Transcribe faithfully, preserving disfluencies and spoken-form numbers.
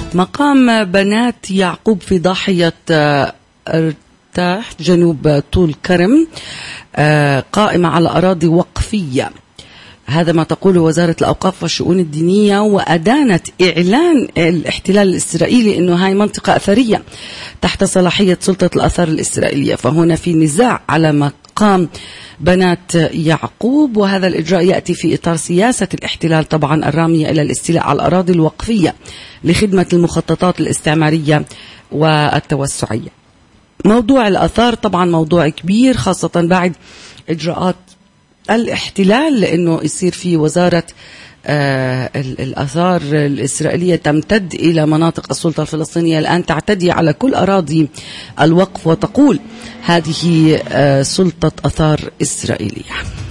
مقام بنات يعقوب في ضاحية ارتاح جنوب طول كرم قائمة على أراضي وقفية. هذا ما تقوله وزارة الأوقاف والشؤون الدينية، وأدانت إعلان الاحتلال الإسرائيلي أنه هاي منطقة أثرية تحت صلاحية سلطة الآثار الإسرائيلية. فهنا في نزاع على مقام بنات يعقوب، وهذا الإجراء يأتي في إطار سياسة الاحتلال طبعا الرامية إلى الاستيلاء على الأراضي الوقفية لخدمة المخططات الاستعمارية والتوسعية. موضوع الآثار طبعا موضوع كبير، خاصة بعد إجراءات الاحتلال، لأنه يصير في وزارة آه الآثار الإسرائيلية تمتد إلى مناطق السلطة الفلسطينية، الآن تعتدي على كل أراضي الوقف وتقول هذه آه سلطة آثار إسرائيلية.